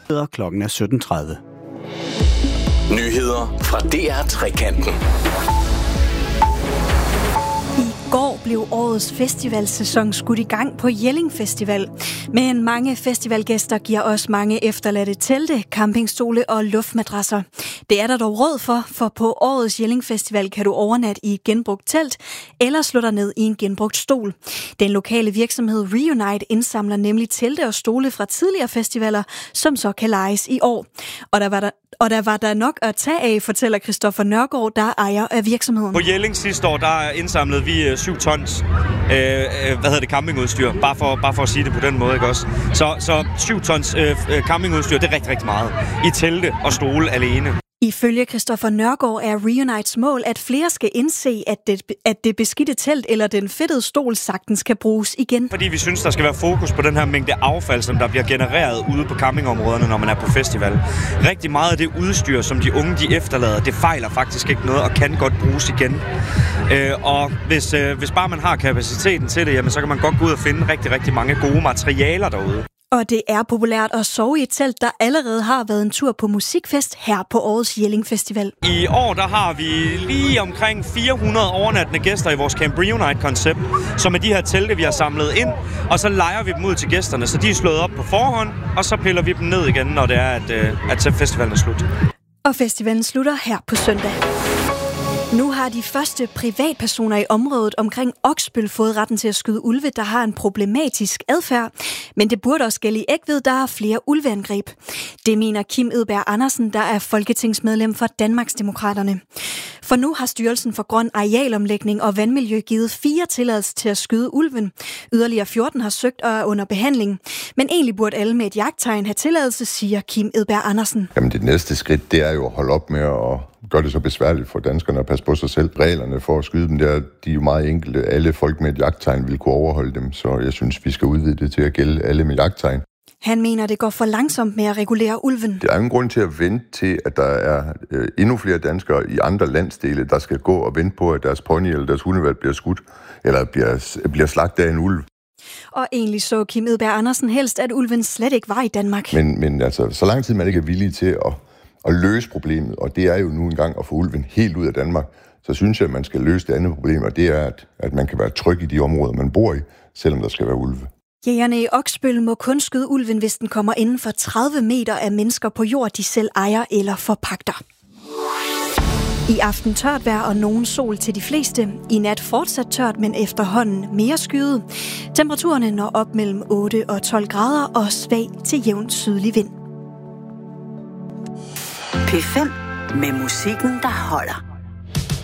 Klokken er 17:30. Nyheder fra DR Trekanten. I går blev årets festivalsæson skudt i gang på Jelling Festival. Men mange festivalgæster giver også mange efterladte telte, campingstole og luftmadrasser. Det er der dog råd for på årets Jelling Festival kan du overnatte i et genbrugt telt eller slå dig ned i en genbrugt stol. Den lokale virksomhed Reunite indsamler nemlig telte og stole fra tidligere festivaler, som så kan lejes i år. Og der var der nok at tage af, fortæller Christoffer Nørgaard, der er ejer af virksomheden. På Jelling sidste år, der indsamlede vi 7 tons campingudstyr. Bare for at sige det på den måde, ikke også? Så 7 tons campingudstyr, det er rigtig, rigtig meget. I telte og stole alene. Ifølge Christoffer Nørgaard er Reunites mål, at flere skal indse, at det beskidte telt eller den fedtede stol sagtens kan bruges igen. Fordi vi synes, der skal være fokus på den her mængde affald, som der bliver genereret ude på campingområderne, når man er på festival. Rigtig meget af det udstyr, som de unge de efterlader, det fejler faktisk ikke noget og kan godt bruges igen. Og hvis bare man har kapaciteten til det, jamen, så kan man godt gå ud og finde rigtig, rigtig mange gode materialer derude. Og det er populært at sove i et telt, der allerede har været en tur på musikfest her på årets Jelling Festival. I år der har vi lige omkring 400 overnattende gæster i vores Camp Reunite-koncept, som er de her telte, vi har samlet ind, og så lejer vi dem ud til gæsterne, så de er slået op på forhånd, og så piller vi dem ned igen, når det er, at festivalen er slut. Og festivalen slutter her på søndag. Nu har de første privatpersoner i området omkring Oksbøl fået retten til at skyde ulve, der har en problematisk adfærd. Men det burde også gælde i Egtved, der er flere ulveangreb. Det mener Kim Edberg Andersen, der er folketingsmedlem for Danmarksdemokraterne. For nu har Styrelsen for Grøn Arealomlægning og Vandmiljø givet 4 tilladelser til at skyde ulven. Yderligere 14 har søgt og er under behandling. Men egentlig burde alle med et jagttegn have tilladelse, siger Kim Edberg Andersen. Jamen det næste skridt, det er jo at holde op med at gøre det så besværligt for danskerne at passe på sig selv. Reglerne for at skyde dem der, de er jo meget enkle. Alle folk med et jagttegn vil kunne overholde dem, så jeg synes, vi skal udvide det til at gælde alle med jagttegn. Han mener, det går for langsomt med at regulere ulven. Der er ingen grund til at vente til, at der er endnu flere danskere i andre landsdele, der skal gå og vente på, at deres pony eller deres hundevalg bliver skudt, eller bliver slagtet af en ulv. Og egentlig så Kim Edberg Andersen helst, at ulven slet ikke var i Danmark. Men altså, så lang tid man ikke er villig til at løse problemet, og det er jo nu engang at få ulven helt ud af Danmark, så synes jeg, at man skal løse det andet problem, og det er, at man kan være tryg i de områder, man bor i, selvom der skal være ulve. Jægerne i Oksbøl må kun skyde ulven, hvis den kommer inden for 30 meter af mennesker på jord, de selv ejer eller forpagter. I aften tørt vejr og nogen sol til de fleste. I nat fortsat tørt, men efterhånden mere skyet. Temperaturerne når op mellem 8 og 12 grader og svag til jævn sydlig vind. P5 med musikken, der holder.